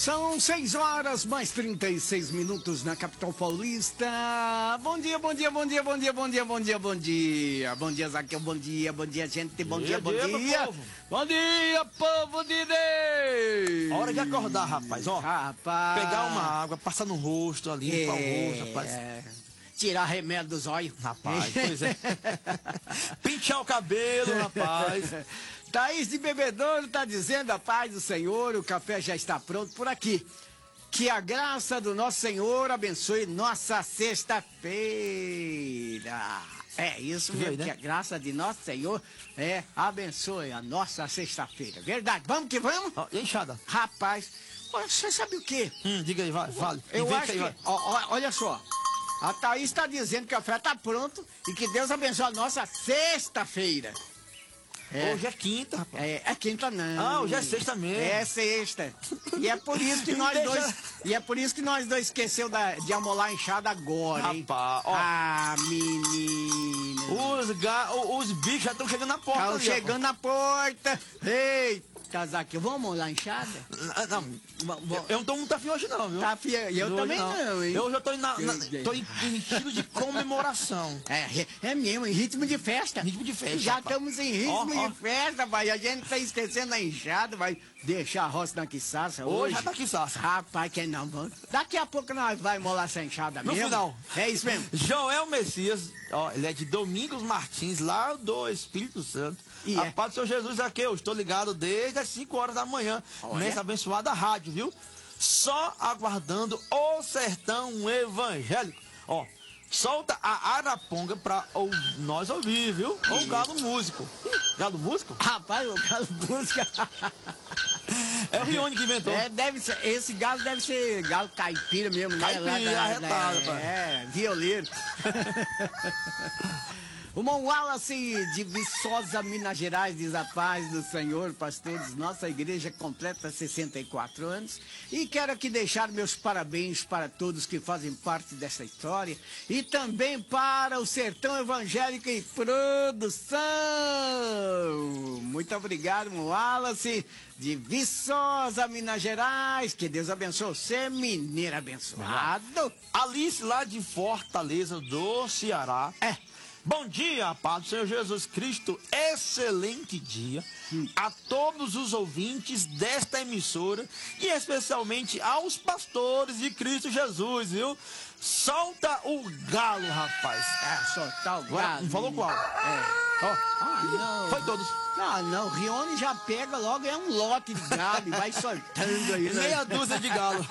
São 6 horas mais 36 minutos na capital paulista. Bom dia, bom dia, bom dia, bom dia, bom dia, bom dia, bom dia. Bom dia, Zaqueu, bom dia, gente, bom dia, bom dia. Bom dia, povo de Deus. Hora de acordar, rapaz, ó. Rapaz. Pegar uma água, passar no rosto ali, limpar o rosto, rapaz. Tirar remédio dos olhos. Rapaz, pois é. Pinchar o cabelo, rapaz. Thaís de Bebedouro está dizendo: a paz do Senhor, o café já está pronto por aqui. Que a graça do nosso Senhor abençoe nossa sexta-feira. É isso mesmo, né? Que a graça de nosso Senhor abençoe a nossa sexta-feira. Verdade, vamos que vamos? Ó, enxada. Rapaz, você sabe o quê? Diga aí, vale. Eu acho que, olha só, a Thaís está dizendo que o café está pronto e que Deus abençoe a nossa sexta-feira. Hoje é quinta, rapaz. É quinta não. Ah, hoje é sexta mesmo. É sexta. E é por isso que nós dois esqueceu de amolar a enxada agora, hein? Rapaz, ó. Ah, menino. Os bichos já estão chegando na porta. Estão chegando na porta. Eita, Zaqueu, vamos amolar a enxada? Não, eu não tô muito afim hoje não, viu? Tá afim, eu também não, hein? Eu já tô tô em estilo de comemoração. É mesmo, em ritmo de festa. Ritmo de festa, Já rapaz. estamos em ritmo de festa, vai. A gente tá esquecendo a enxada, vai deixar a roça na quiçaça hoje. Hoje já tá quiçaça. Rapaz, que não, vamos. Daqui a pouco nós vai molar essa enxada mesmo. No final. É isso mesmo. Joel Messias, ó, ele é de Domingos Martins, lá do Espírito Santo. A paz do Senhor Jesus aqui, eu estou ligado desde as 5 horas da manhã, nessa abençoada rádio, viu? Só aguardando o sertão evangélico. Ó, solta a araponga pra nós ouvir, viu? Ou o galo músico. Galo músico? Rapaz, o galo músico. É o Rione que inventou. Deve ser, esse galo deve ser galo caipira mesmo, né? Caipira, arretado, rapaz. Violeiro. O irmão Wallace de Viçosa, Minas Gerais, diz: a paz do Senhor, pastores. Nossa igreja completa 64 anos e quero aqui deixar meus parabéns para todos que fazem parte dessa história e também para o Sertão Evangélico em Produção. Muito obrigado, irmão Wallace de Viçosa, Minas Gerais. Que Deus abençoe você, mineiro abençoado. Alice lá de Fortaleza do Ceará. Bom dia, paz do Senhor Jesus Cristo, excelente dia a todos os ouvintes desta emissora e especialmente aos pastores de Cristo Jesus, viu? Solta o galo, rapaz. Soltar o galo. Não falou qual? Não. Foi todos. Não, Rione já pega logo, é um lote de galo e vai soltando aí, né? Meia dúzia de galo.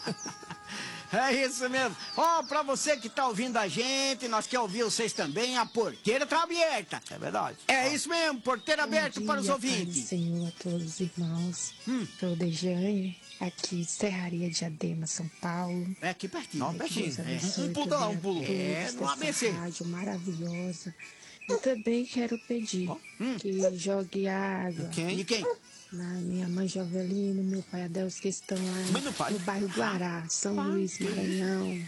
É isso mesmo. Pra você que tá ouvindo a gente, nós queremos ouvir vocês também, a porteira tá aberta. É verdade. Isso mesmo, porteira aberta para os ouvintes. Pai do Senhor, a todos os irmãos. Sou Dejane, aqui Serraria Diadema, São Paulo. É aqui pertinho. Não, pertinho. Um pulo. No ABC. Rádio maravilhosa. Eu também quero pedir que jogue água. De quem? Na minha mãe Jovelino, meu pai Adelso, que estão lá no bairro Guará, São Luís, Maranhão.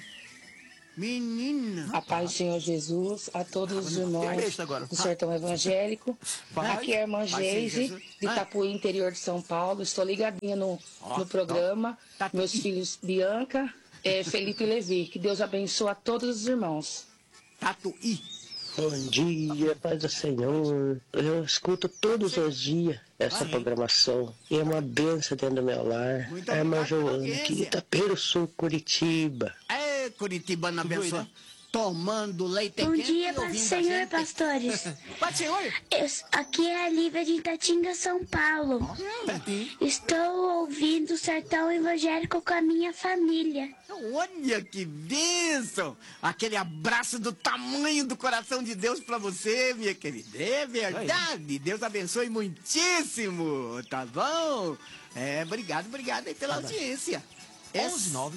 Menina. A paz do Senhor Jesus, a todos os irmãos do Sertão Evangélico. Aqui é a irmã Geise, de Itapuí, interior de São Paulo. Estou ligadinha no programa. Meus filhos Bianca, Felipe e Levi. Que Deus abençoe a todos os irmãos. Tatuí. Bom dia, paz do Senhor. Eu escuto todos os dias essa programação. E é uma benção dentro do meu lar. A irmã Joana, aqui de Itapeiro Sul, Curitiba. Curitibana abençoa. Tomando leite Bom quente. Dia, paz do Senhor, pastores. Paz do Senhor. Aqui é a Lívia de Itatinga, São Paulo. Estou ouvindo o Sertão Evangélico com a minha família. Olha que bênção! Aquele abraço do tamanho do coração de Deus pra você, minha querida. É verdade. Deus abençoe muitíssimo, tá bom? Obrigado aí pela audiência. 119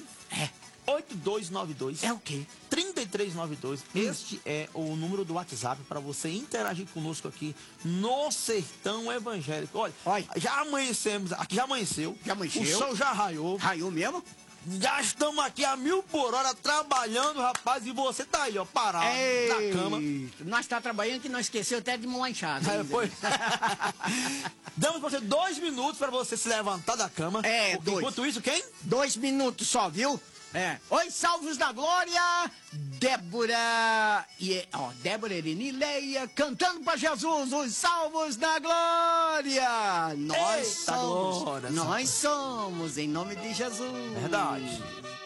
8292. É o quê? 3392. Este é o número do WhatsApp para você interagir conosco aqui no Sertão Evangélico. Olha, já amanhecemos, aqui já amanheceu. Já amanheceu. O sol já raiou. Raiou mesmo? Já estamos aqui a 1000 por hora trabalhando, rapaz, e você tá aí, ó, parado na cama. Nós tá trabalhando que não esqueceu até de uma enxada. Pois. Damos pra você 2 minutos pra você se levantar da cama. Enquanto isso, quem? 2 minutos só, viu? Oi, salvos da glória, Débora Erenileia, cantando pra Jesus, os salvos da glória. Nós somos, em nome de Jesus. Verdade.